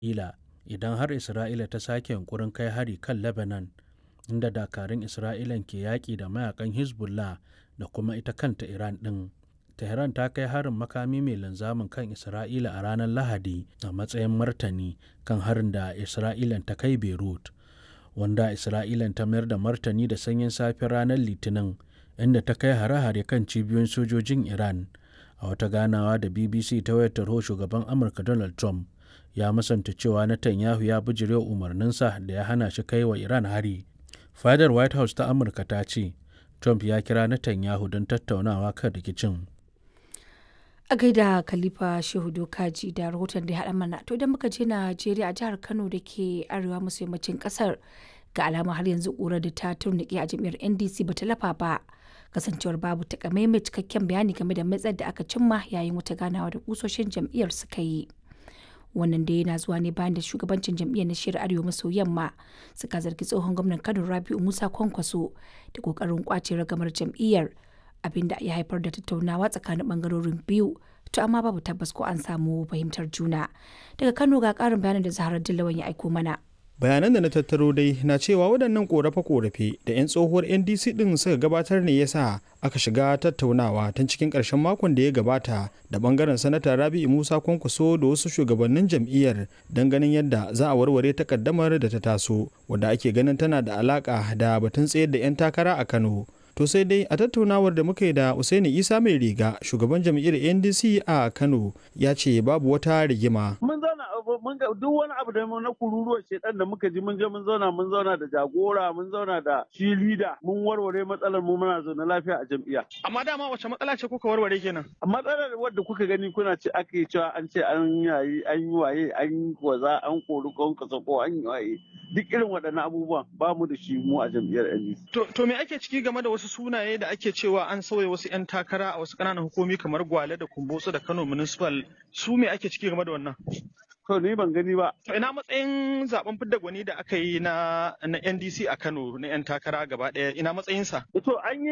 Isra'ila idan har Isra'ila ta sake yunkurin kai hari kan Lebanon, inda dakarun Isra'ilan ke yaƙi da mayakan Hezbollah da kuma ita kanta Iran ɗin. Tehran ta kai harin makami mai linzamin kan Isra'ila a ranar Lahadi a matsayin martani kan harin da Isra'ilan ta kai Beirut, wanda Isra'ilan ta mayar da martani da sanyin safe ranar Litinin, inda ta kai hare-hare kan cibiyoyin sojojin Iran. A wata ganawa da BBC ta wayar tarho, shugaban Amurka Donald Trump ya musanta cewa Netanyahu ya bijirewa umarninsa da ya hana shi kai wa Iran hari. Fadar White House ta Amurka ta ce Trump ya kira Netanyahu don tattaunawa kan rikicin. A gaida Khalifa Shehu Dokaji da rahoton da ya haɗa mana. To idan muka je Najeriya, a jihar Kano da ke arewa maso yammacin ƙasar, ga alama har yanzu ƙurar da ta turnike a jam'iyyar NDC ba ta lafa ba, kasancewar babu takamaimai cikakken bayani game da matsayar da aka cimma yayin wata ganawa da kusoshin jam'iyyar suka yi. Wannan da yana zuwa ne bayan da shugabancin jam'iyyar na shiyar arewa maso yamma suka zargi tsohon gwamnan Kano Rabi'u Musa Kwankwaso da kokarin kwace ragamar jam'iyyar, abinda ya haifar da tattaunawa tsakanin bangarorin biyu, to amma babu tabbas ko an samu fahimtar juna. Daga Kano ga karin bayanin da Zaharar Dillawan ya aiko mana. Bayanan da na tattaro dai na cewa waɗannan ƙorafe-ƙorafe da 'yan tsohuwar NDC ɗin suka gabatar ne ya sa aka shiga tattaunawa tun cikin ƙarshen makon da ya gabata da ɓangaren sanata Rabi'u Musa Kwankwaso da wasu shugabannin jam'iyyar don ganin yadda za a warware takaddamar da ta taso, wadda ake ganin tana da alaƙa da batun tsayar da 'yan takara a Kano. To sai dai a tattaunawar da muka yi da Usaini Isa Mai Riga, shugaban jam'iyyar NDC a Kano, ya ce babu wata rigima. Mun zauna mun ga duk wani abu da na kururuwar shedan da muka ji mun je mun zauna da jagora, mun zauna da shi leader, mun warware matsalar mu muna zaune lafiya a jam'iyya. Amma dama wace matsala ce kuka warware kenan? Matsalar wadda kuka gani kuna ce ake cewa an ce an yayi an yi waye an yi waza an kori kasa ko an yi waye. Duk irin waɗannan abubuwan ba mu da shi mu a jam'iyyar NDC. To me ake ciki game da wasu sunaye da ake cewa an sauya wasu 'yan takara a wasu ƙananan hukumi kamar Gwale da Kumbotso da Kano Municipal, su me ake ciki game da wannan? To ni ban gani ba. To ina matsayin zaben fidda gwani da aka yi na NDC a Kano na 'yan takara gaba ɗaya, ina matsayinsa? To an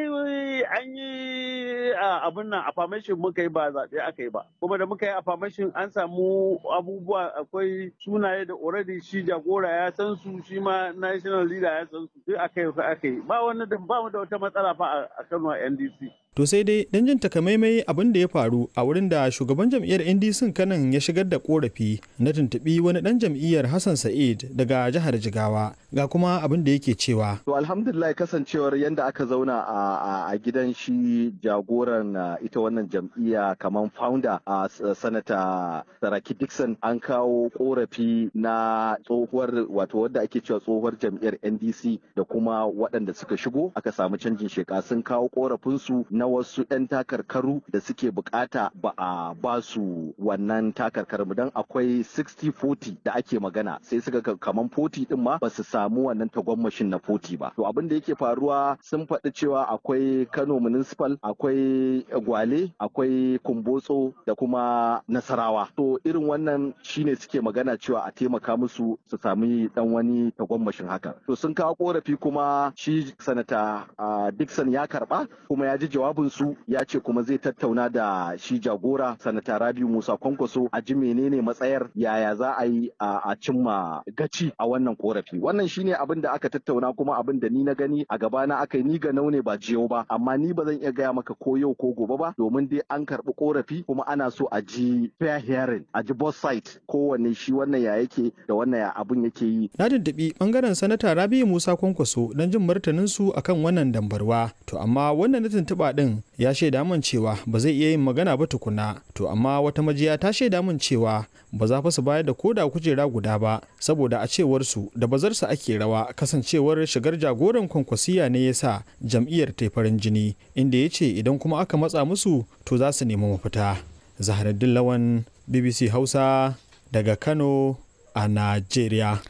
yi abin nan affirmation muka yi ba zaɓe aka yi ba. Kuma da muka yi affirmation an samu abubuwa, akwai sunaye da already shi jagora ya san su, shi ma national leader ya san su, duk aka yi. Ba mu da wata matsala fa a Kano a NDC. To sai dai dan jin takamaimai abin da ya faru a wurin da shugaban jam'iyyar NDC kanan ya shigar da korafi, na tuntuɓi wani dan jam'iyyar Hassan Sa'id daga jihar Jigawa, ga kuma abin da yake cewa. To alhamdulillah, kasancewar yadda aka zauna a gidan shi jagoran ita wannan jam'iyya kamar founder a sanata Saraki Dixon, an kawo korafi na tsohuwar wato wadda ake cewa tsohuwar jam'iyyar NDC da kuma waɗanda suka shigo aka samu canjin sheka, sun kawo korafinsu na wasu 'yan takarkaru da suke bukata ba a ba su wannan takarkaru don akwai 60-40 da ake magana, sai suka kaman 40 din ma ba su samu wannan tagwammashin na 40 ba. To abin da yake faruwa, sun faɗi cewa akwai Kano Municipal, akwai Gwale, akwai Kumbotso da kuma Nasarawa. To irin wannan shine suke magana cewa a taimaka musu su sami dan wani tagwammashin haka. To sun kawo korafi, kuma shi sanata Dixon ya karba kuma ya ji jawabinsu, ya ce kuma zai tattauna da shi jagora sanata Rabi'u Musa Kwankwaso a ji menene matsayar, yaya za a yi a cimma gaci a wannan korafi. Wannan shine abin da aka tattauna, kuma abin da ni na gani a gabana aka yi, ni ga naune ba jiyau ba, amma ni ba zan iya gaya maka ko yau ko gobe ba, domin dai an karɓi korafi kuma ana so a ji fair hearing, a ji both side, kowanne shi wannan ya yake da wannan ya abin yake yi. Na tuntuɓi bangaren sanata Rabi'u Musa Kwankwaso don jin martanin su akan wannan dambarwa, to amma wannan na tuntuɓa din ya shaida min cewa ba zai iya yin magana ba tukuna. To amma wata majiya ta shaida min cewa ba za fa su bayar da koda kujera guda ba, saboda a cewar su da bazarsa ake rawa, kasancewar shigar jagoran Kwankwasiya ne ya sa jam'iyyar ta farin jini, inda ya ce idan kuma aka matsa musu to za su nemi mafita. Zaharaddin Lawan, BBC Hausa daga Kano a Najeriya.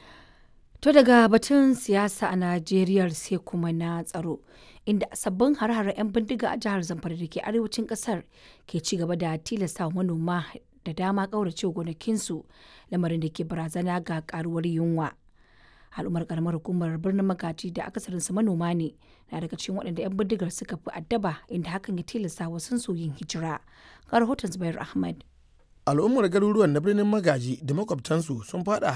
To daga batun siyasa a Najeriya sai kuma na tsaro, inda sabbin har-haren 'yan bindiga a jihar Zamfara da ke arewacin kasar ke ci gaba da tilasta manoma da dama ƙaurace gonakinsu, lamarin da ke barazana ga karuwar yunwa. Al'ummar karamar hukumar birnin Magaji da akasarinsu manoma ne, na daga cikin waɗanda 'yan bindigar suka fi addaba, inda hakan ya tilasta wasu su yin hijira. Ga rahoton Zubair Ahmad. Al'ummar garuruwan na birnin Magaji da makwabtansu sun fada